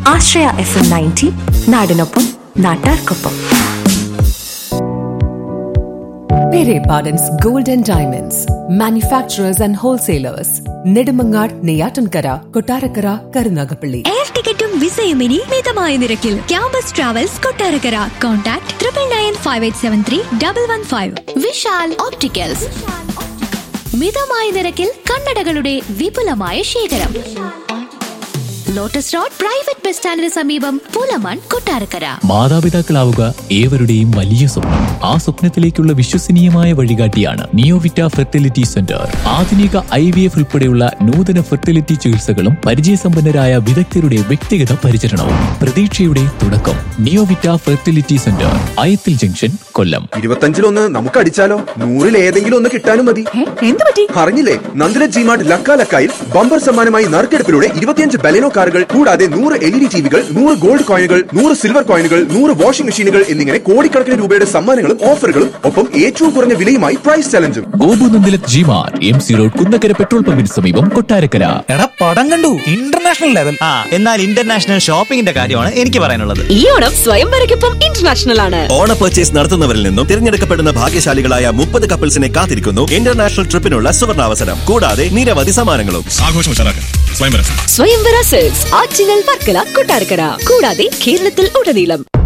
ആശ്രയ FM 90 നാടിനൊപ്പം നാട്ടാർക്കൊപ്പം. Pere Pardon's Gold and Diamonds, manufacturers and wholesalers. Nedumangad, Neyyattinkara, Kottarakkara, Karunagappally. Air ടിക്കറ്റും വിസയും ഇനി മിതമായ നിരക്കിൽ. Campus travels Kottarakkara. Contact 9995831115. Vishal opticals. മിതമായ നിരക്കിൽ കണ്ണടകളുടെ വിപുലമായ ശേഖരം. ലോട്ടസ് റോഡ് പ്രൈവറ്റ് ബസ് സ്റ്റാൻഡിന് സമീപം, പുലമൺ, കൊട്ടാരക്കര. മാതാപിതാക്കളാവുക ഏവരുടെയും വലിയ സ്വപ്നം. ആ സ്വപ്നത്തിലേക്കുള്ള വിശ്വസനീയമായ വഴികാട്ടിയാണ് നിയോവിറ്റ ഫെർട്ടിലിറ്റി സെന്റർ. ആധുനിക IVF ഉൾപ്പെടെയുള്ള നൂതന ഫെർട്ടിലിറ്റി ചികിത്സകളും പരിചയസമ്പന്നരായ വിദഗ്ധരുടെ വ്യക്തിഗത പരിചരണവും പ്രതീക്ഷയുടെ തുടക്കം. നിയോവിറ്റ ഫെർട്ടിലിറ്റി സെന്റർ, അയത്തിൽ ജംഗ്ഷൻ, കൊല്ലം. 25 നമുക്ക് അടിച്ചാലോ? 100 ഏതെങ്കിലും ഒന്ന് കിട്ടാനും മതി. എന്ത് പറ്റി? അറിഞ്ഞില്ലേ? നന്ദില ജിമാർട്ട് ലക്കാലക്കായിൽ ബമ്പർ സമ്മാനമായി നറുക്കെടുപ്പിലൂടെ 25 ബലെനോ കാറുകൾ, കൂടാതെ 100 LED TVകൾ, 100 ഗോൾഡ് കോയിനുകൾ, 100 സിൽവർ കോയിനുകൾ, 100 വാഷിംഗ് മെഷീനുകൾ എന്നിങ്ങനെ കോടിക്കണക്കിന് രൂപയുടെ സമ്മാനങ്ങളും ഓഫറുകളും, ഒപ്പം ഏറ്റവും കുറഞ്ഞ വിലയുമായി price ചലഞ്ചും. Gopu Nandila G-Mart, MC road, Kunnakkara petrol പമ്പിന് സമീപം, കൊട്ടാരക്കര. എടാ പടം കണ്ടു, ഇന്റർനാഷണൽ ലെവൽ. എന്നാൽ ഇന്റർനാഷണൽ ഷോപ്പിംഗിന്റെ കാര്യമാണ് എനിക്ക് പറയാനുള്ളത്. ഈ ഓണം സ്വയംവരയ്ക്കൊപ്പം ഇന്റർനാഷണൽ ആണ്. ഓണ പർച്ചേസ് നടത്തുന്നവരിൽ നിന്നും തിരഞ്ഞെടുക്കപ്പെടുന്ന ഭാഗ്യശാലികളായ 30 കപ്പിൾസിനെ കാത്തിരിക്കുന്നു ഇന്റർനാഷണൽ ട്രിപ്പിനുള്ള സുവർണാവസരം. കൂടാതെ നിരവധി സമ്മാനങ്ങളും. സ്വയംവര സെൽസ്, ആറ്റിങ്ങൽ, വർക്കല, കൊട്ടാരക്കര, കൂടാതെ കേരളത്തിൽ ഉടനീളം.